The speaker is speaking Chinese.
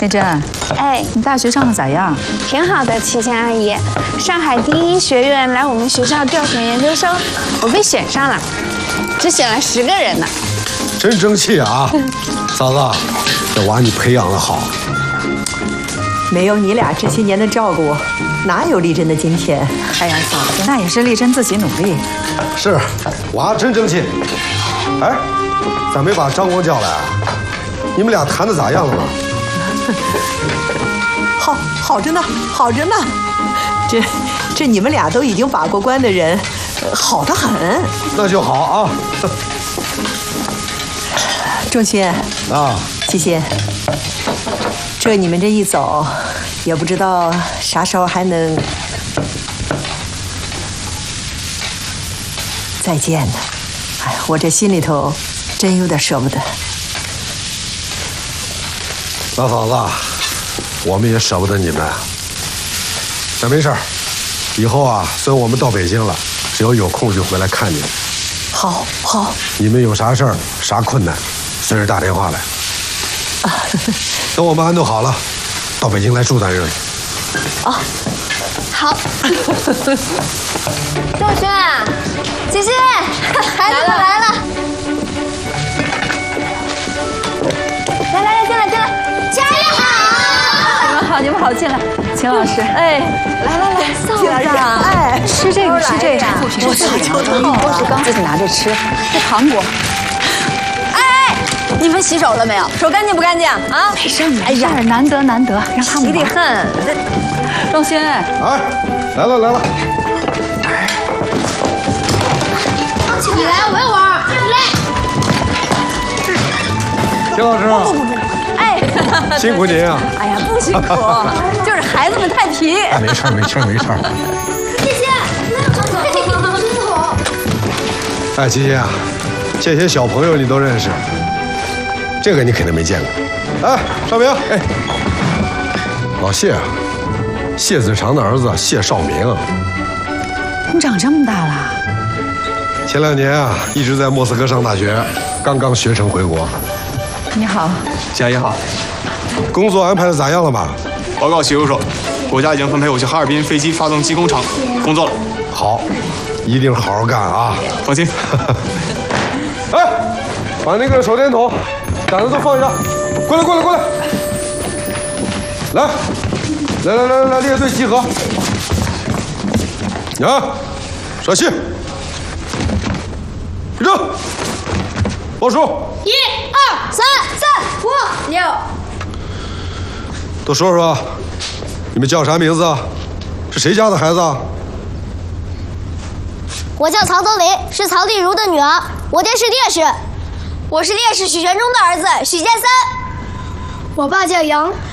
丽珍， 哎， 你大学上的咋样？ 挺好的，齐贤阿姨。上海第一学院来我们学校调选研究生，我被选上了，只选了10个人呢。 真争气啊！嫂子，这娃你培养的好。 没有你俩这些年的照顾，哪有丽珍的今天？ 哎呀，嫂子，那也是丽珍自己努力。 是，娃真争气。哎，咋没把张光叫来啊？你们俩谈的咋样了吗？ 好着呢，好着呢。这你们俩都已经把过关的人，好得很。 那就好啊。 仲勋啊， 齐欣，这你们这一走，也不知道啥时候还能再见呢。哎，我这心里头真有点舍不得。 老嫂子，我们也舍不得你们。但没事儿，以后啊，虽然我们到北京了，只要有空就回来看你们。 好。 你们有啥事儿、啥困难，随时打电话来。等我们安顿好了，到北京来住咱这里。 哦，好。仲勋，齐欣，孩子们来了。来，进来，家里好。 你们好，进来，秦老师。 哎， 来，嫂子， 哎， 吃这个，我都是刚自己拿着吃，这糖果。 哎，你们洗手了没有？手干净不干净啊？ 没事，难得，让他们洗得很。 仲勋， 哎，来了。 你来，我要玩。来， 秦老师。 哎， 辛苦您啊！ 哎呀，不辛苦，就是孩子们太皮。 没事。 谢谢，辛苦。 哎，琪琪啊，这些小朋友你都认识，这个你肯定没见过。哎，少明，哎，老谢啊，谢子长的儿子谢少明。 你长这么大了？ 前2年啊，一直在莫斯科上大学，刚刚学成回国。 你好， 季阿姨好。 工作安排的咋样了吧？ 报告徐教授，国家已经分配我去哈尔滨飞机发动机工厂工作了。 好，一定好好干啊！ 放心。 哎，把那个手电筒、杆子都放下。过来！来，列队集合。啊，稍息。立正。报数。1、2、3、4、5、6。都说说，你们叫啥名字？是谁家的孩子？ 我叫曹泽林，是曹丽如的女儿。我爹是烈士，我是烈士许玄忠的儿子许建三。我爸叫杨，